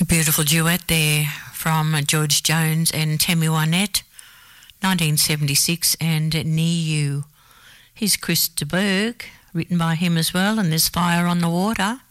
A beautiful duet there from George Jones and Tammy Wynette, 1976, and Near You. Here's Chris de Burgh, written by him as well, and there's Fire on the Water.